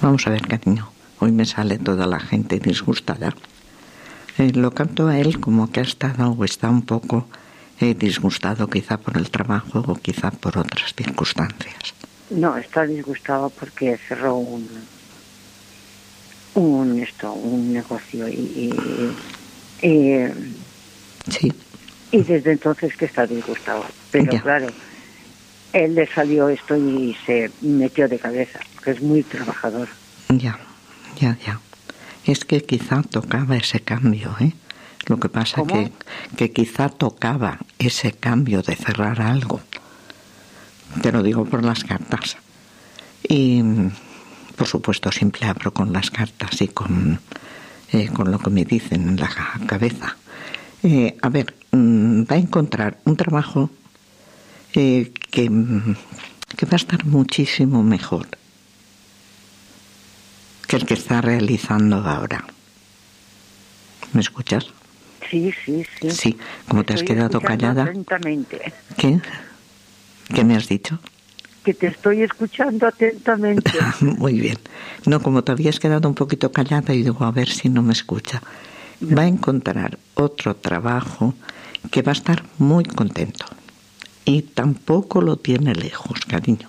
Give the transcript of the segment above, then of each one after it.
Vamos a ver, cariño. Hoy me sale toda la gente disgustada. Lo canto a él como que ha estado o está un poco disgustado, quizá por el trabajo o quizá por otras circunstancias. No, está disgustado porque cerró un negocio y sí. Y desde entonces que está disgustado. Pero ya. Claro, él le salió esto y se metió de cabeza, porque es muy trabajador. Ya. Es que quizá tocaba ese cambio, ¿eh? Lo que pasa que quizá tocaba ese cambio de cerrar algo. Te lo digo por las cartas. Y, por supuesto, siempre abro con las cartas y con lo que me dicen en la cabeza. Va a encontrar un trabajo que va a estar muchísimo mejor que el que está realizando ahora. ¿Me escuchas? Sí. Sí, como te has quedado callada. Atentamente. ¿Qué? ¿Qué me has dicho? Que te estoy escuchando atentamente. Muy bien. No, como te habías quedado un poquito callada y digo, a ver si no me escucha. No. Va a encontrar otro trabajo que va a estar muy contento. Y tampoco lo tiene lejos, cariño.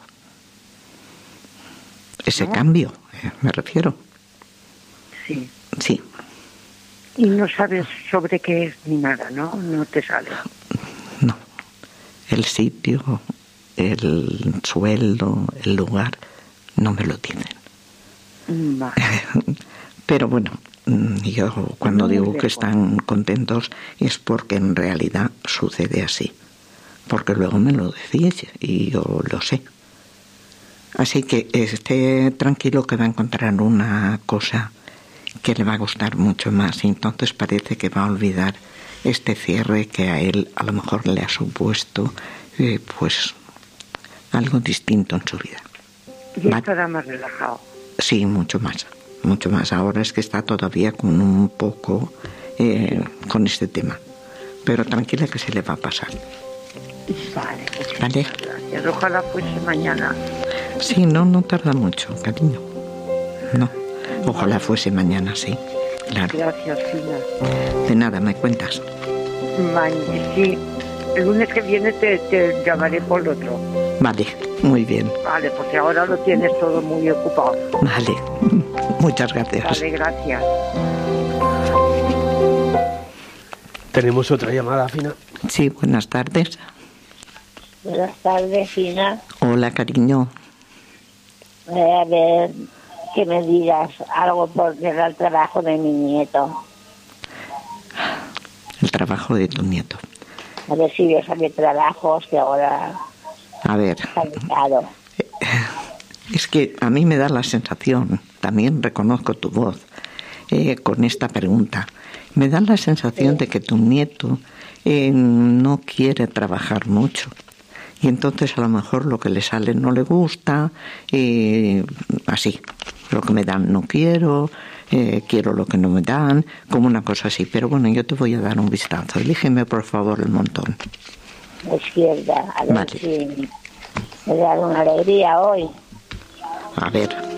Ese cambio, me refiero. Sí. Sí. Y no sabes sobre qué es ni nada, ¿no? No te sale. No. El sitio, el sueldo, el lugar, no me lo tienen. Vale. Pero bueno, yo cuando digo que están contentos es porque en realidad sucede así. Porque luego me lo decís y yo lo sé. Así que esté tranquilo que va a encontrar una cosa que le va a gustar mucho más y entonces parece que va a olvidar este cierre que a él a lo mejor le ha supuesto pues algo distinto en su vida. Y estará más relajado. Sí, mucho más. Ahora es que está todavía con un poco con este tema. Pero tranquila que se le va a pasar. Vale. Gracias. Ojalá fuese mañana. Sí, no tarda mucho, cariño. No. Ojalá fuese mañana, sí. Claro. Gracias, Fina. De nada, ¿me cuentas? Sí. El lunes que viene te llamaré por lo otro. Vale, muy bien. Vale, porque ahora lo tienes todo muy ocupado. Vale, muchas gracias. Vale, gracias. Tenemos otra llamada, Fina. Sí, buenas tardes. Buenas tardes, Fina. Hola, cariño. A ver, que me digas algo porque era el trabajo de mi nieto. El trabajo de tu nieto. A ver si yo saqué trabajos que ahora... A ver. Claro. Es que a mí me da la sensación, también reconozco tu voz con esta pregunta, me da la sensación de que tu nieto no quiere trabajar mucho. Y entonces a lo mejor lo que le sale no le gusta, así, lo que me dan no quiero, quiero lo que no me dan, como una cosa así. Pero bueno, yo te voy a dar un vistazo. Elígeme por favor el montón. La izquierda, a ver vale. Si me da una alegría hoy. A ver.